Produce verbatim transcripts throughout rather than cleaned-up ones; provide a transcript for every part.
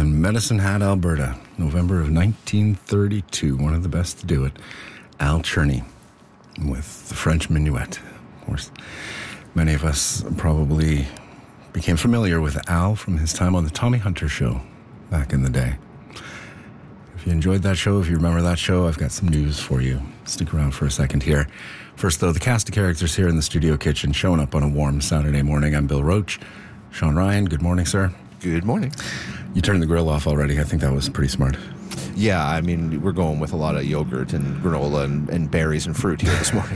in Medicine Hat, Alberta, November of nineteen thirty-two. One of the best to do it, Al Cherney, with the French Minuet. Of course, many of us probably became familiar with Al from his time on the Tommy Hunter Show back in the day. If you enjoyed that show, if you remember that show, I've got some news for you. Stick around for a second here. First, though, the cast of characters here in the studio kitchen showing up on a warm Saturday morning. I'm Bill Roach. Sean Ryan, good morning, sir. Good morning. You turned the grill off already. I think that was pretty smart. Yeah, I mean, we're going with a lot of yogurt and granola and, and berries and fruit here this morning.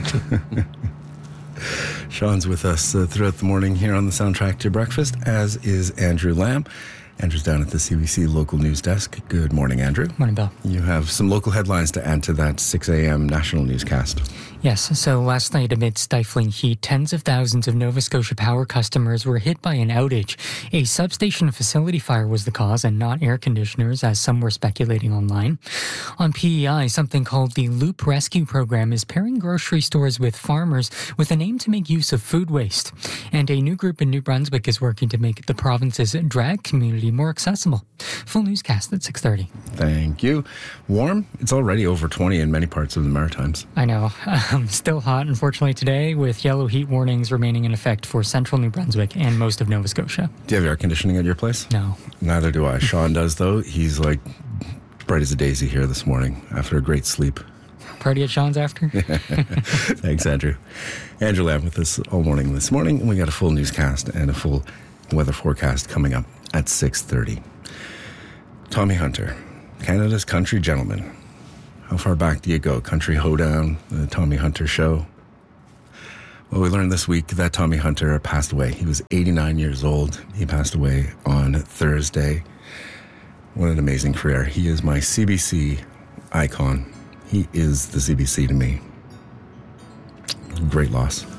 Sean's with us uh, throughout the morning here on the Soundtrack to Your Breakfast, as is Andrew Lamb. Andrew's down at the C B C local news desk. Good morning, Andrew. Morning, Bill. You have some local headlines to add to that six a.m. national newscast. Yes, so last night amid stifling heat, tens of thousands of Nova Scotia Power customers were hit by an outage. A substation facility fire was the cause and not air conditioners, as some were speculating online. On P E I, something called the Loop Rescue Program is pairing grocery stores with farmers with an aim to make use of food waste. And a new group in New Brunswick is working to make the province's drag community more accessible. Full newscast at six thirty. Thank you. Warm? It's already over twenty in many parts of the Maritimes. I know. Um, still hot, unfortunately, today, with yellow heat warnings remaining in effect for central New Brunswick and most of Nova Scotia. Do you have air conditioning at your place? No. Neither do I. Sean does, though. He's like bright as a daisy here this morning after a great sleep. Party at Sean's after? Thanks, Andrew. Andrew Lamb with us all morning this morning. And we got a full newscast and a full weather forecast coming up at six thirty. Tommy Hunter, Canada's country gentleman. How far back do you go? Country Hoedown, the Tommy Hunter Show. Well, we learned this week that Tommy Hunter passed away. He was eighty-nine years old. He passed away on Thursday. What an amazing career. He is my C B C icon. He is the C B C to me. Great loss.